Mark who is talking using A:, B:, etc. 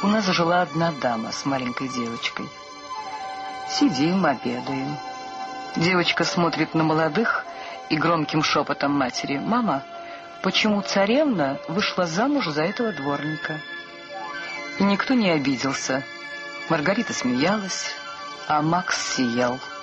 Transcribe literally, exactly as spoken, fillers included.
A: У нас жила одна дама с маленькой девочкой. Сидим, обедаем. Девочка смотрит на молодых и громким шепотом матери: «Мама, почему царевна вышла замуж за этого дворника?» И никто не обиделся. Маргарита смеялась, а Макс сиял.